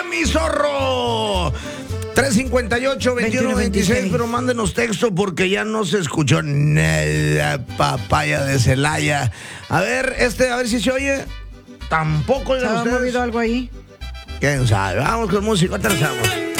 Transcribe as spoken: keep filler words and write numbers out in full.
mi zorro. tres cincuenta y ocho, veintiuno veintiséis, pero mándenos texto porque ya no se escuchó nada, papaya de Celaya. A ver, este, a ver si se oye. Tampoco, oigan ¿Se ha ustedes. movido algo ahí? ¿Quién sabe? Vamos con música, atrasamos.